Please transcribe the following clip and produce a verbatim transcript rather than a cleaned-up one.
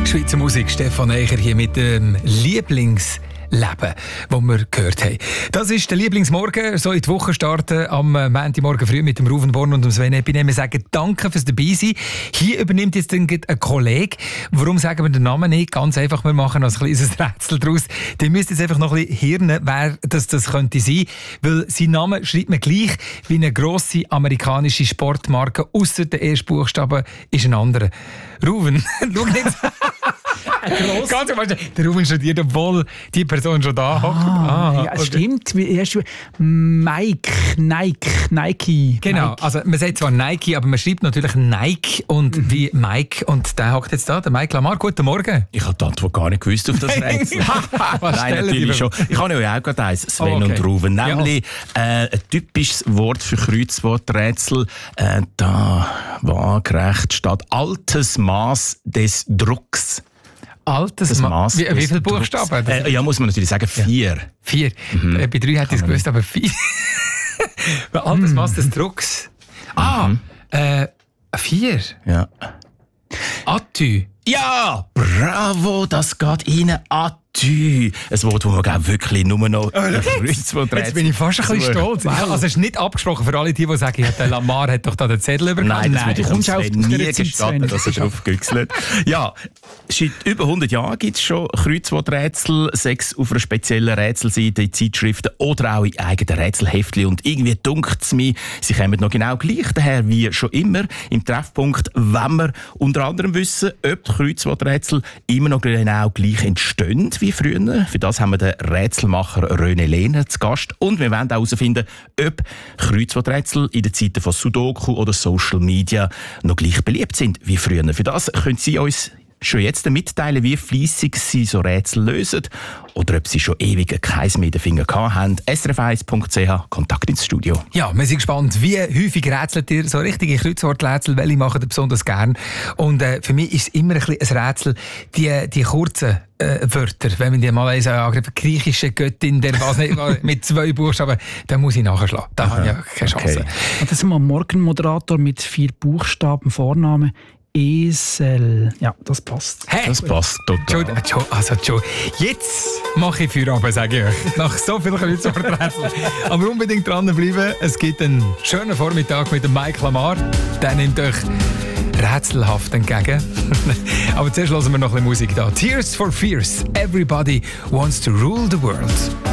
Schweizer Musik, Stefan Eicher hier mit dem Lieblingsleben, das wir gehört haben. Das ist der Lieblingsmorgen, so in die Woche starten, am Montagmorgen früh mit dem Ruven Born und dem Sven Epinem. Wir sagen danke fürs Dabeisein. Hier übernimmt jetzt ein Kollege. Warum sagen wir den Namen nicht? Ganz einfach, wir machen noch ein kleines Rätsel daraus. Ihr müsst jetzt einfach noch ein bisschen hirnen, wer das, das könnte sein. Weil sein Name schreibt man gleich wie eine grosse amerikanische Sportmarke, ausser der ersten Buchstaben ist ein anderer. Ruven, schau jetzt. Ganz einfach, der Ruven studiert, obwohl die Person schon da hockt. Ah, ah, ja, okay. Stimmt. Mike, Nike, Nike. Genau, Nike. Also man sagt zwar Nike, aber man schreibt natürlich Nike und mhm. wie Mike. Und der hockt jetzt da, der Mike Lamar. Guten Morgen. Ich habe die Antwort gar nicht gewusst auf das Rätsel. Nein, natürlich schon. Ich habe ja auch gerade eins, Sven oh, okay. und Ruven. Nämlich ja. äh, ein typisches Wort für Kreuzworträtsel. Äh, da waagerecht steht altes Maß des Drucks. Altes das Maß. Wie, wie viele Buchstaben? Äh, ja, muss man natürlich sagen, vier. Ja. Vier. Mhm. Bei drei hätte ich es gewusst, aber vier. Altes Maß des Drucks. Ah, mhm. äh, vier. Ja. Atü. Ja, bravo, das geht Ihnen an. Ein Wort, das man wirklich nur noch Kreuzworträtsel. Jetzt bin ich fast ein bisschen stolz. Wow. Also es ist nicht abgesprochen für alle, die, die sagen, ja, der Lamar hat doch da den Zettel übergeben. Nein, das würde ich uns nie gestatten, dass er drauf gegüchselt. Ja, seit über hundert Jahren gibt es schon Kreuzworträtsel, sechs auf einer speziellen Rätselseite in Zeitschriften oder auch in eigenen Rätselheftchen. Und irgendwie dunkt es mir, sie kommen noch genau gleich daher wie schon immer im Treffpunkt, wenn wir unter anderem wissen, ob die Kreuzworträtsel immer noch genau gleich entstehen wie früher. Für das haben wir den Rätselmacher René Lehner zu Gast. Und wir wollen auch herausfinden, ob Kreuzworträtsel in den Zeiten von Sudoku oder Social Media noch gleich beliebt sind wie früher. Für das können Sie uns schon jetzt mitteilen, wie fleissig Sie so Rätsel lösen oder ob Sie schon ewig keins mehr in den Fingern gehabt haben. S R F eins Punkt C H, Kontakt ins Studio. Ja, wir sind gespannt, wie häufig rätselt ihr so richtige Kreuzworträtsel, welche machen ihr besonders gern. Und äh, für mich ist es immer ein, bisschen ein Rätsel, die, die kurzen äh, Wörter, wenn man die mal lesen, ja, griechische Göttin, der was nicht, mit zwei Buchstaben, dann muss ich nachschlagen. Da habe ich ja keine Chance. Okay. Und das ist mal ein Morgenmoderator mit vier Buchstaben Vornamen. Esel. Ja, das passt. Hey, das passt total. Joe, also Joe, jetzt mache ich Feierabend, sage ich euch. Nach so vielen Kreuzworträtseln. Aber unbedingt dranbleiben. Es gibt einen schönen Vormittag mit dem Mike Lamar. Der nimmt euch rätselhaft entgegen. Aber zuerst hören wir noch ein bisschen Musik da. Tears for Fears. Everybody wants to rule the world.